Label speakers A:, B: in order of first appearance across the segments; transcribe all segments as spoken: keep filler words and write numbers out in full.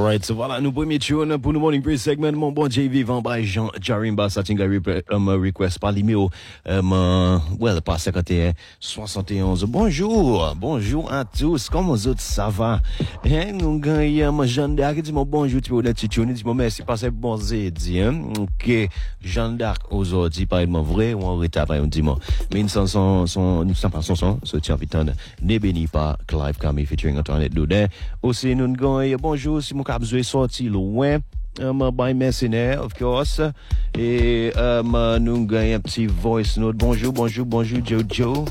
A: Alright, so voilà, nous premier tune pour nous morning praise segment, mon bon J vivant by Jean Jarimba, ça tinga um, request par l'email, um, well, par cinquante et un soixante et onze. Bonjour, bonjour à tous, comment vous autres ça va? Hein, nous gagnons, Jean d'Arc, dis-moi bonjour, tu peux le titune, dis-moi merci, parce que bon zédi, hein, ok, Jean d'Arc aujourd'hui, pas vraiment vrai, ou en retard, par exemple, dis-moi, mais une chanson, son, une chanson, son, ce tient vite, n'est béni par Clive Kami featuring Antoinette Doudin. Aussi, nous gagnons, bonjour, si mon cap est sorti loin, um, by Mercenaire, of course, et um, nous gagnons un petit voice note. Bonjour, bonjour, bonjour, Jojo.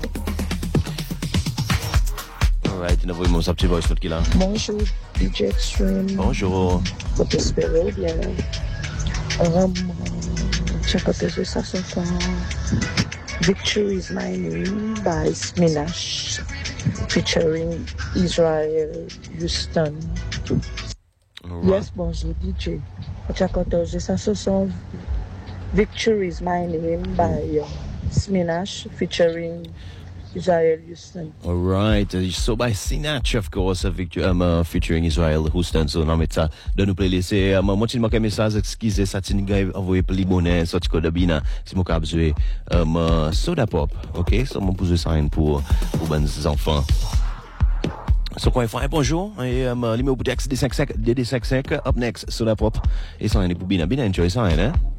A: Alright, nous voyons un petit voice note qui là.
B: Bonjour, D J Extreme.
A: Bonjour.
B: Vous espérez bien. Um, check out this song. Victory is my name by Sminash, featuring Israel Houston. Right. Yes, bonjour D J. Check out this song. Victory is my name by uh, Sminash, featuring Israel Houston.
A: All right. Uh, so by Sinach, of course, uh, Victor, um, uh, featuring Israel Houston. So, non, mais ça, de nous playlist. Et, um, moi, tu m'as message, excusez, ça, tu n'as envoyé plus bonnet, ça, tu connais bien, si mon cap joué, um, uh, Soda Pop. OK? So, mon pouce ça pour, pour les enfants. So, quoi, il faut un bonjour. Et, um, numéro pour D D cinq cinq, D D cinq cinq, up next, Soda Pop. Et ça, on est pour bien, bien enjoy ça, hein?